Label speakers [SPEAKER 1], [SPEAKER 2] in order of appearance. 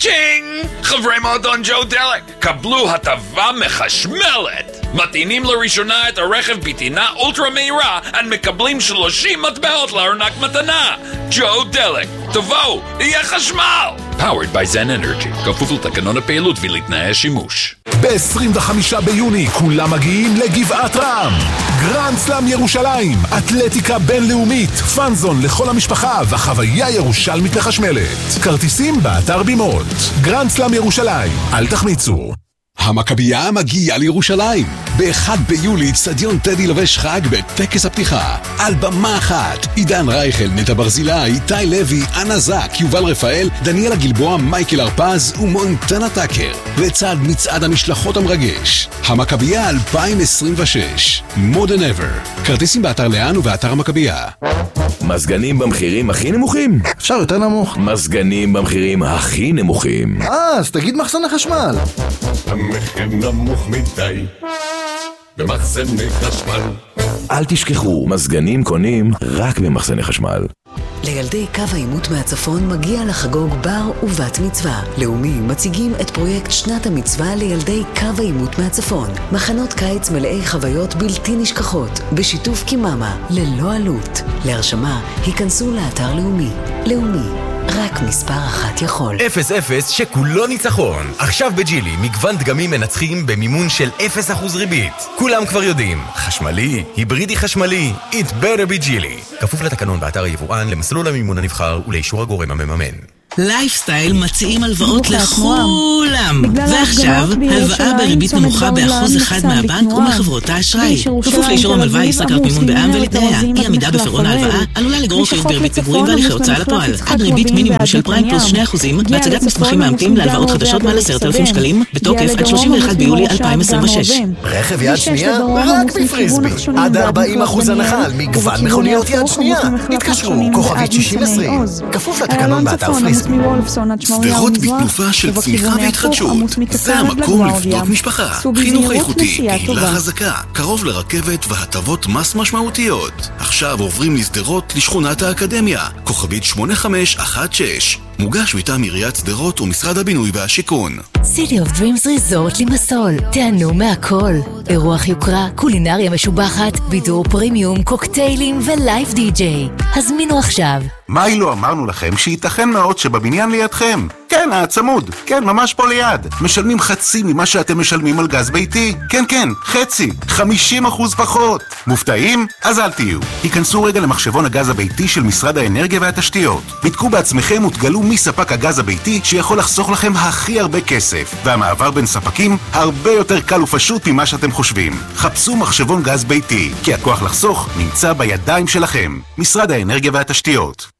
[SPEAKER 1] צ'ינג! חברי מועדון ג'ו דלק, קבלו הטבה מחשמלת! מטעינים לראשונה את הרכב בטעינה אולטרה מהירה, ומקבלים 30 מטבעות לארנק מתנה! ג'ו דלק, תבואו, יהיה חשמל! Powered by Zen Energy, כפוף לתקנון הפעילות ולתנאי השימוש.
[SPEAKER 2] ב-25 ביוני כולם מגיעים לגבעת רם. גרנד סלאם ירושלים, אתלטיקה בינלאומית, פאנזון לכל המשפחה וחוויה ירושלמית לחשמלת. כרטיסים באתר בימות. גרנד סלאם ירושלים, אל תחמיצו.
[SPEAKER 3] המכבייה מגיעה לירושלים. ב-1 ביולי אצטדיון טדי לובש חג בטקס הפתיחה. על במה אחת, עידן רייכל, נטע ברזילי, איתי לוי, אנה זק, יובל רפאל, דניאלה גלבוע, מייקל הרפז ומונטנה טאקר. לצד מצעד המשלחות המרגש. המכבייה 2026. More than ever. כרטיסים באתר לאן ובאתר המכבייה.
[SPEAKER 4] מזגנים במחירים הכי נמוכים?
[SPEAKER 5] אפשר יותר נמוך.
[SPEAKER 4] מזגנים במחירים הכי נמוכים.
[SPEAKER 5] אז תגיד מחסן החשמל.
[SPEAKER 6] המחיר נמוך מדי במחסני חשמל.
[SPEAKER 4] אל תשכחו, מזגנים קונים רק במחסני חשמל.
[SPEAKER 7] לילדי קו העימות מהצפון מגיע לחגוג בר ובת מצווה. לאומי מציגים את פרויקט שנת המצווה לילדי קו העימות מהצפון. מחנות קיץ מלאי חוויות בלתי נשכחות, בשיתוף קיממה, ללא עלות. להרשמה, היכנסו לאתר לאומי. לאומי, רק מספר אחת יכול.
[SPEAKER 8] 0-0 שכולו ניצחון. עכשיו בג'ילי, מגוון דגמים מנצחים במימון של 0% ריבית. כולם כבר יודעים, חשמלי, היברידי חשמלי, it better be ג'ילי. כפוף לתקנון באתר היבואן, למסלול המימון הנבחר ולאישור הגורם המממן.
[SPEAKER 9] לייפסטייל מציעים הלוואות לכולם. ועכשיו, הלוואה בריבית נמוכה ב1% מהבנק ומחברות האשראי. כפוף לאישור המלווה ישראכרט מימון בע"מ ולתנאיה. אי עמידה בפירעון ההלוואה עלולה לגרור חיוב בריבית פיגורים והליכי הוצאה לפועל. עד ריבית מינימום של פריים פלוס 2% בהצגת מסמכים מאמתים להלוואות חדשות מעל 10,000 שקלים, בתוקף עד 31 ביולי 2026.
[SPEAKER 8] רכב יד שנייה? רק בפריסבי. עד 40% הנחה על מגוון מכוניות יד שנייה. התקשרו, כוכבית 6020. כפוף לתקנון באתר פריסבי.
[SPEAKER 2] שדרות בתנופה של צמיחה והתחדשות. זה המקום לבנות משפחה. חינוך איכותי, קהילה חזקה, קרוב לרכבת והטבות מס משמעותיות. עכשיו עוברים לשדרות לשכונת האקדמיה. כוכבית 8516. מוגש מטעם עיריית שדרות ומשרד הבינוי והשיכון.
[SPEAKER 10] City of Dreams Resort לימסול. תיהנו מהכל. אירוח יוקרה, קולינריה משובחת, בידור פרימיום, קוקטיילים ולייב די-ג'יי. הזמינו עכשיו.
[SPEAKER 11] מה אילו אמרנו לכם שייתכן מאוד שבבניין לידכם? כן, הצמוד. כן, ממש פה ליד. משלמים חצי ממה שאתם משלמים על גז ביתי. כן, כן, חצי. 50% פחות. מופתעים? אז אל תהיו. היכנסו רגע למחשבון הגז הביתי של משרד האנרגיה והתשתיות. בדקו בעצמכם ותגלו מי ספק הגז הביתי שיכול לחסוך לכם הכי הרבה כסף. והמעבר בין ספקים הרבה יותר קל ופשוט ממה שאתם חושבים. חפשו מחשבון גז ביתי, כי הכוח לחסוך נמצא בידיים שלכם. משרד האנרגיה והתשתיות.